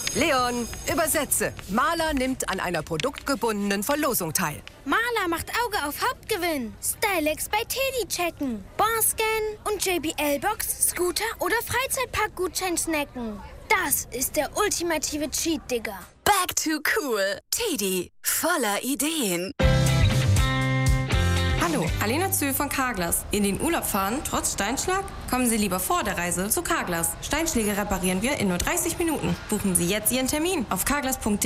Leon, übersetze. Maler nimmt an einer produktgebundenen Verlosung teil. Maler macht Auge auf Hauptgewinn. Stylex bei Teddy checken. Barscan und JBL-Box, Scooter oder Freizeitpark-Gutschein snacken. Das ist der ultimative Cheat, Digga. Back to cool. Teddy, voller Ideen. Hallo, Alena Zö von Carglass. In den Urlaub fahren, trotz Steinschlag? Kommen Sie lieber vor der Reise zu Carglass. Steinschläge reparieren wir in nur 30 Minuten. Buchen Sie jetzt Ihren Termin auf carglass.de.